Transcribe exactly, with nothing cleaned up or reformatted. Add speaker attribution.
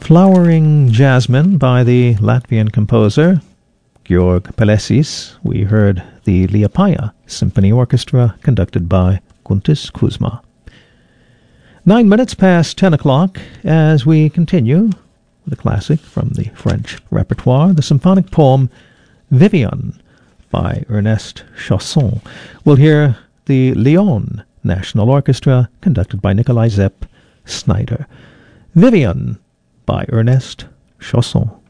Speaker 1: Flowering Jasmine by the Latvian composer Georg Pelesis. We heard the Liepaja Symphony Orchestra conducted by Guntis Kuzma. Nine minutes past ten o'clock as we continue with a classic from the French repertoire, the symphonic poem Vivien by Ernest Chausson. We'll hear the Lyon National Orchestra conducted by Nikolai Zepp Snyder. Vivien by Ernest Chausson.